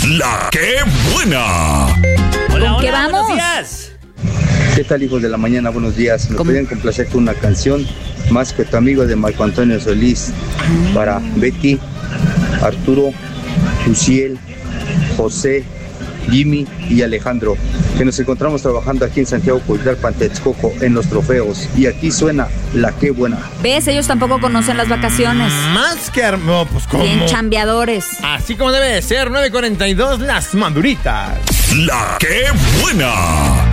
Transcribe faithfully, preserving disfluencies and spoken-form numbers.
La que buena. Hola, ¿Con qué hola, vamos? buenos días. ¿Qué tal, hijos de la mañana? Buenos días. ¿Me ¿Cómo? pueden complacer con una canción? Más que tu amigo, de Marco Antonio Solís. Para Betty, Arturo, Luciel, José, Jimmy y Alejandro, que nos encontramos trabajando aquí en Santiago Cuitlalpan, Texcoco, en los trofeos. Y aquí suena La que buena. ¿Ves? Ellos tampoco conocen las vacaciones. Más que... ar- No, pues ¿cómo? Bien chambeadores. Así como debe de ser, nueve cuarenta y dos, las maduritas. La que buena.